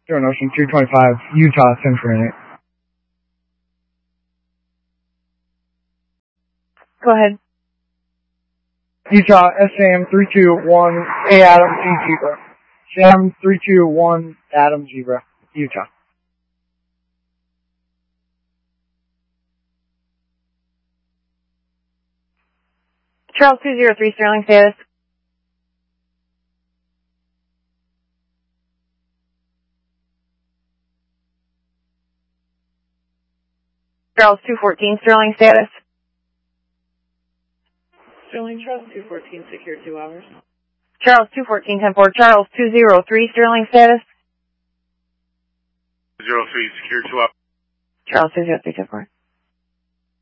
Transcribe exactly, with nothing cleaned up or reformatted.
Zero Notion two twenty-five, Utah Central eight. Go ahead. Utah S A M three two one A Adam G Zebra. Sam three two one Adam Zebra, Utah. Charles two zero three, Sterling status. Charles two fourteen, Sterling status. Sterling, Charles two fourteen, secure two hours. Charles two fourteen, ten four, Charles two zero three, Sterling status. Zero three, secure two hours. Charles two zero three, ten four.